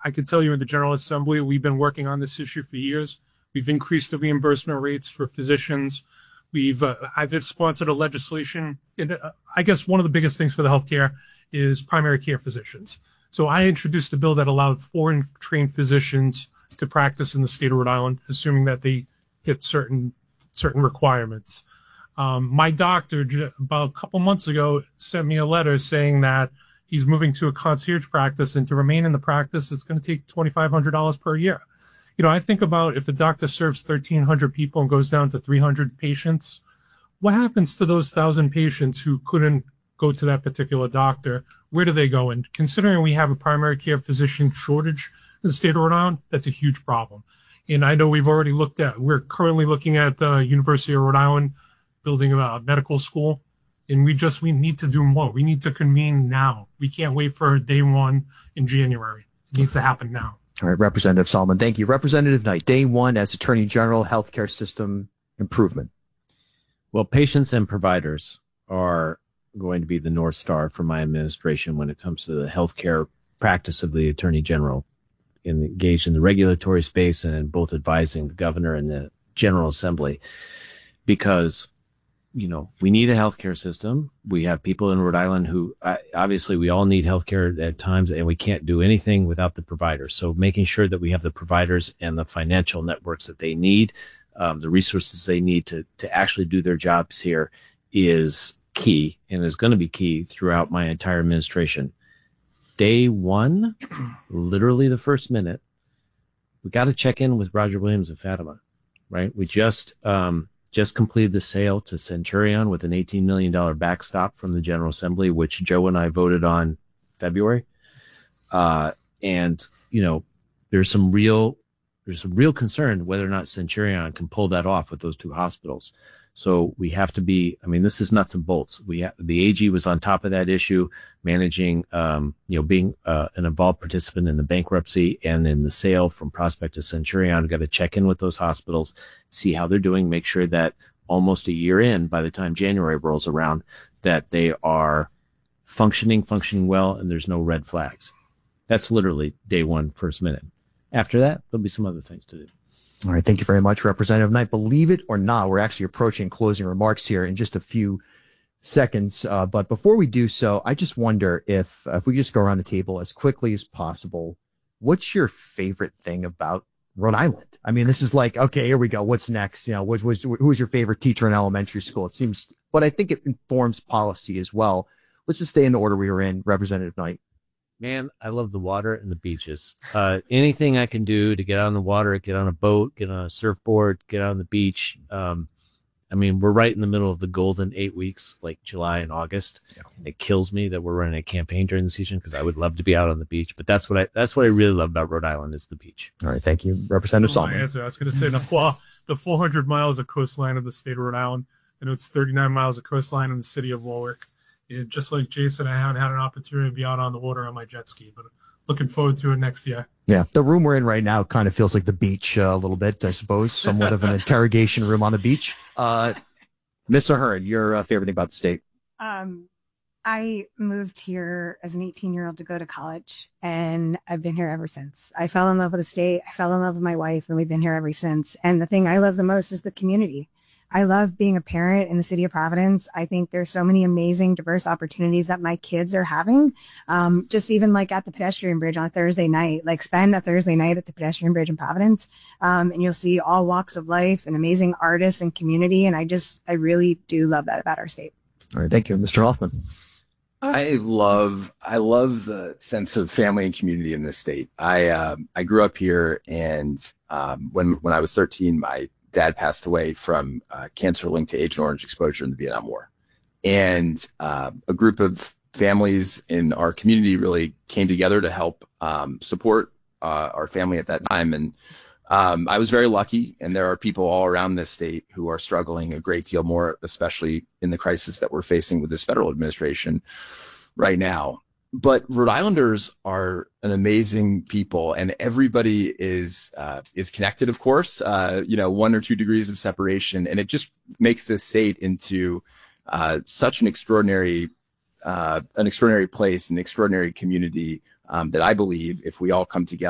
I can tell you in the General Assembly, we've been working on this issue for years. We've increased the reimbursement rates for physicians. I've sponsored a legislation. And I guess one of the biggest things for the healthcare is primary care physicians. So I introduced a bill that allowed foreign trained physicians to practice in the state of Rhode Island, assuming that they hit certain requirements. My doctor about a couple months ago sent me a letter saying that he's moving to a concierge practice, and to remain in the practice, it's going to take $2,500 per year. You know, I think about if a doctor serves 1,300 people and goes down to 300 patients, what happens to those 1,000 patients who couldn't go to that particular doctor? Where do they go? And considering we have a primary care physician shortage in the state of Rhode Island, that's a huge problem. And I know we're currently looking at the University of Rhode Island building a medical school. And we need to do more. We need to convene now. We can't wait for day one in January. It needs to happen now. All right, Representative Solomon, thank you. Representative Knight, day one as Attorney General, healthcare system improvement. Well, patients and providers are going to be the North Star for my administration when it comes to the healthcare practice of the Attorney General, engaged in the regulatory space and in both advising the governor and the General Assembly, because you know, we need a healthcare system. We have people in Rhode Island who obviously we all need healthcare at times, and we can't do anything without the providers. So making sure that we have the providers and the financial networks that they need, the resources they need to actually do their jobs here is key, and is going to be key throughout my entire administration. Day one, literally the first minute, we got to check in with Roger Williams and Fatima, right? We just completed the sale to Centurion with an $18 million backstop from the General Assembly, which Joe and I voted on February. And, you know, there's some real concern whether or not Centurion can pull that off with those two hospitals. So we have to be, I mean, this is nuts and bolts. The AG was on top of that issue, managing, being an involved participant in the bankruptcy and in the sale from Prospect to Centurion. We've got to check in with those hospitals, see how they're doing, make sure that almost a year in, by the time January rolls around, that they are functioning well, and there's no red flags. That's literally day one, first minute. After that, there'll be some other things to do. All right. Thank you very much, Representative Knight. Believe it or not, we're actually approaching closing remarks here in just a few seconds. But before we do so, I just wonder if we just go around the table as quickly as possible, what's your favorite thing about Rhode Island? I mean, this is like, okay, here we go. What's next? You know, who's your favorite teacher in elementary school? It seems, but I think it informs policy as well. Let's just stay in the order we were in, Representative Knight. Man, I love the water and the beaches. Anything I can do to get on the water, get on a boat, get on a surfboard, get on the beach. I mean, we're right in the middle of the golden 8 weeks, like July and August. Yeah. It kills me that we're running a campaign during the season because I would love to be out on the beach. But that's what I really love about Rhode Island is the beach. All right, thank you, Representative Solomon. My answer, I was going to say the 400 miles of coastline of the state of Rhode Island, and it's 39 miles of coastline in the city of Warwick. And just like Jason, I haven't had an opportunity to be out on the water on my jet ski, but looking forward to it next year. Yeah, the room we're in right now kind of feels like the beach a little bit, I suppose, somewhat of an interrogation room on the beach. Ms. Ahern, your favorite thing about the state? I moved here as an 18-year-old to go to college, and I've been here ever since. I fell in love with the state. I fell in love with my wife, and we've been here ever since. And the thing I love the most is the community. I love being a parent in the city of Providence. I think there's so many amazing, diverse opportunities that my kids are having. Just even like at the pedestrian bridge on a Thursday night, like spend a Thursday night at the pedestrian bridge in Providence. And you'll see all walks of life and amazing artists and community. And I really do love that about our state. All right. Thank you. Mr. Hoffman. I love the sense of family and community in this state. I grew up here, and when I was 13, my dad passed away from cancer linked to Agent Orange exposure in the Vietnam War. And a group of families in our community really came together to help support our family at that time. And I was very lucky, and there are people all around this state who are struggling a great deal more, especially in the crisis that we're facing with this federal administration right now. But Rhode Islanders are an amazing people, and everybody is connected, of course, 1 or 2 degrees of separation. And it just makes this state into such an extraordinary place, an extraordinary community that I believe if we all come together,